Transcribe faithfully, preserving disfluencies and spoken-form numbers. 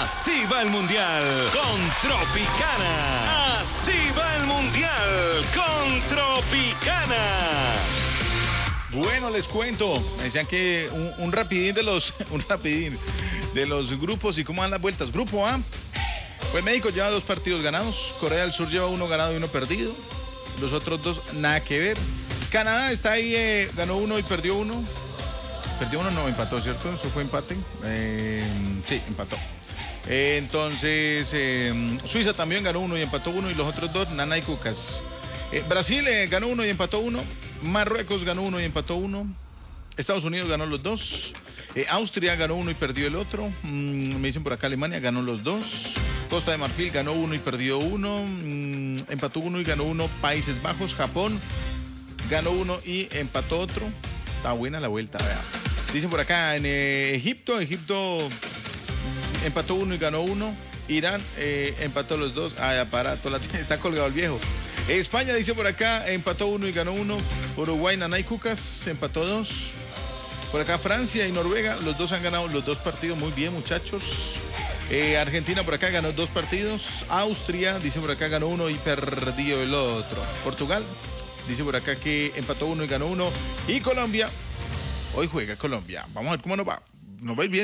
Así va el Mundial con Tropicana. Así va el Mundial con Tropicana. Bueno, les cuento. Me decían que un, un rapidín de los un rapidín de los grupos y cómo dan las vueltas. Grupo A. Pues México lleva dos partidos ganados. Corea del Sur lleva uno ganado y uno perdido. Los otros dos, nada que ver. Canadá está ahí, eh, ganó uno y perdió uno. Perdió uno, no, empató, ¿cierto? Eso fue empate. Eh, sí, empató. Eh, entonces, eh, Suiza también ganó uno y empató uno. Y los otros dos, nana y cucas. Eh, Brasil eh, ganó uno y empató uno. Marruecos ganó uno y empató uno. Estados Unidos ganó los dos. Eh, Austria ganó uno y perdió el otro. Mm, me dicen por acá Alemania ganó los dos. Costa de Marfil ganó uno y perdió uno. Mm, empató uno y ganó uno. Países Bajos. Japón ganó uno y empató otro. Está buena la vuelta, vea. Dicen por acá en eh, Egipto. Egipto empató uno y ganó uno. Irán eh, empató los dos. Ay, aparato, la, está colgado el viejo. España dice por acá, empató uno y ganó uno. Uruguay, Nanay Cucas, empató dos. Por acá Francia y Noruega, los dos han ganado los dos partidos. Muy bien, muchachos. Eh, Argentina por acá ganó dos partidos. Austria, dice por acá, ganó uno y perdió el otro. Portugal, dice por acá que empató uno y ganó uno. Y Colombia, hoy juega Colombia. Vamos a ver cómo nos va. Nos va a ir bien.